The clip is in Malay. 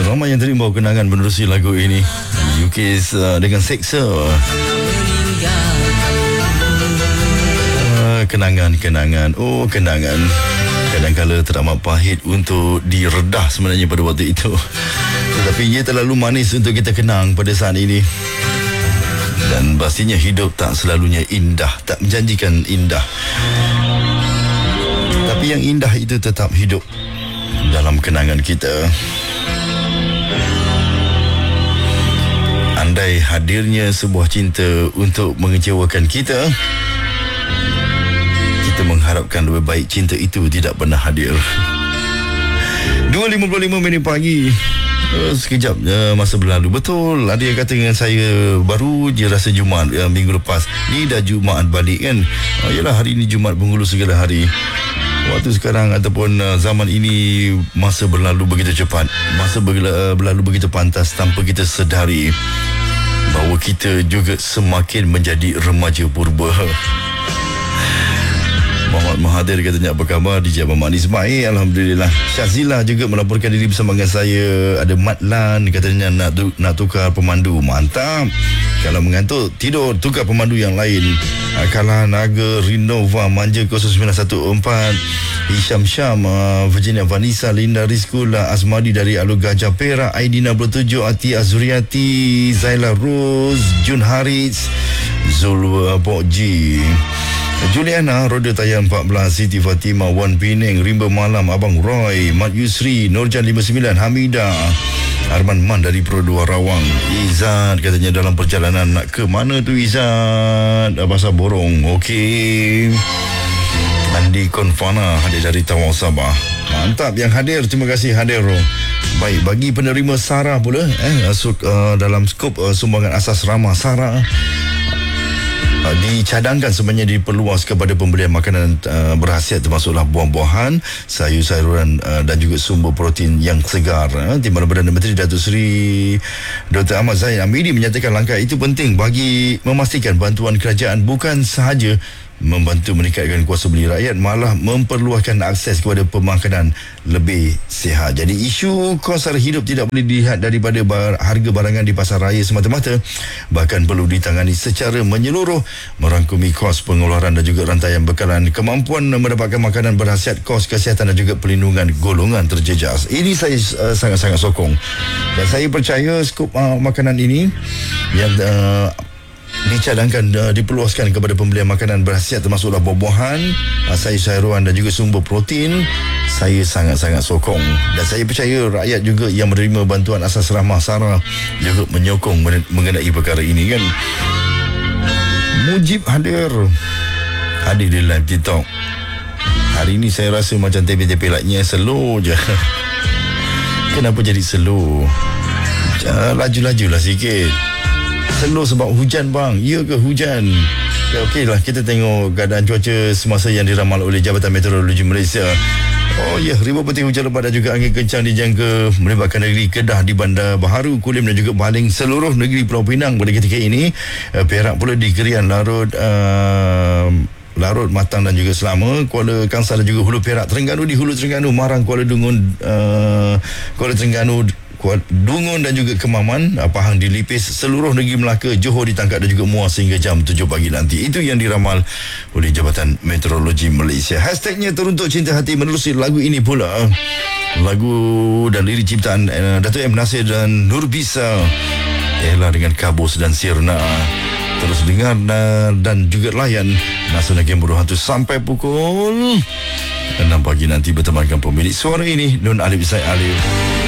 Ramai yang terima kenangan menerusi lagu ini. UK's dengan Seksa. Kenangan. Oh, kenangan. Kadang-kala teramat pahit untuk diredah sebenarnya pada waktu itu. Tetapi ia terlalu manis untuk kita kenang pada saat ini. Dan pastinya hidup tak selalunya indah, tak menjanjikan indah. Tapi yang indah itu tetap hidup dalam kenangan kita. Andai hadirnya sebuah cinta untuk mengecewakan kita, kita mengharapkan lebih baik cinta itu tidak pernah hadir. 2.55 minit pagi. Sekejap masa berlalu. Betul, ada yang kata dengan saya, baru je rasa Jumaat minggu lepas. Ni dah Jumaat balik kan. Yalah, hari ni Jumaat penghulu segala hari. Waktu sekarang ataupun zaman ini, masa berlalu begitu cepat. Masa berlalu begitu pantas tanpa kita sedari bahawa kita juga semakin menjadi remaja purba. Muhammad Mahathir katanya, apa khabar DJ Abang Manis? Baik, Alhamdulillah. Syazila juga melaporkan diri bersama dengan saya. Ada Matlan katanya nak tukar pemandu. Mantap. Kalau mengantuk, tidur, tukar pemandu yang lain. Akala Naga Rinova Manja 0914. Hisham Syam, Virginia Vanessa, Linda Rizkula, Azmadi dari Alur Gajah Perak, Aidina 27, Ati Azuriati, Zaila Rose, Jun Haris, Zul Pokji, Juliana, Roda Tayang 14, Siti Fatimah, Wan Penang, Rimba Malam, Abang Roy, Mat Yusri, Nurjan 59, Hamidah, Arman Man dari Pro 2 Rawang. Izzat katanya dalam perjalanan. Nak ke mana tu Izzat? Pasar Borong. Okey. Andi Konfana hadir dari Tawau Sabah. Mantap yang hadir. Terima kasih hadir. Baik, bagi penerima Sarah pula dalam skop sumbangan asas ramah Sarah, dicadangkan sebenarnya diperluas kepada pembelian makanan berkhasiat, termasuklah buah-buahan, sayur-sayuran dan juga sumber protein yang segar. Di mana Perdana Menteri Datuk Seri Dr. Ahmad Zahid Amidi menyatakan langkah itu penting bagi memastikan bantuan kerajaan bukan sahaja membantu meningkatkan kuasa beli rakyat, malah memperluaskan akses kepada pemakanan lebih sihat. Jadi isu kos sara hidup tidak boleh dilihat daripada harga barangan di pasar raya semata-mata, bahkan perlu ditangani secara menyeluruh, merangkumi kos pengeluaran dan juga rantaian bekalan, kemampuan mendapatkan makanan berkhasiat, kos kesihatan dan juga perlindungan golongan terjejas. Ini saya sangat-sangat sokong, dan saya percaya skop makanan ini yang dicadangkan diperluaskan kepada pembelian makanan berkhasiat, termasuklah buah-buahan, sayur-sayuran dan juga sumber protein. Saya sangat-sangat sokong, dan saya percaya rakyat juga yang menerima bantuan asas ramah Sarah juga menyokong mengenai perkara ini kan. Mujib hadir di live TikTok. Hari ini saya rasa macam tepi-tepi lightnya slow je. Kenapa jadi slow? Laju-lajulah sikit. Slow sebab hujan bang. Ya ke hujan? Okey lah, kita tengok keadaan cuaca semasa yang diramal oleh Jabatan Meteorologi Malaysia. Oh ya, ribuan petir hujan lebat dan juga angin kencang dijangka melibatkan negeri Kedah di Bandar Baharu, Kulim dan juga Baling, seluruh negeri Pulau Pinang pada ketika ini. Perak pula di Kerian, Larut, Matang dan juga Selama, Kuala Kangsar dan juga Hulu Perak, Terengganu di Hulu Terengganu, Marang, Kuala Dungun, Kuala Terengganu, Dungun dan juga Kemaman, Pahang di Lipis, seluruh negeri Melaka, Johor ditangkap dan juga Muar sehingga jam 7 pagi nanti. Itu yang diramal oleh Jabatan Meteorologi Malaysia. Hashtagnya Teruntuk Cinta Hati menerusi lagu ini pula. Lagu dan lirik ciptaan Datuk M. Nasir dan Nur Bisa. Ella dengan Kabus dan Sirna. Terus dengar dan juga layan Nasional Game Bodoh Hantu sampai pukul 6 pagi nanti bertemankan pemilik suara ini, Nun Alif Zaid Alif.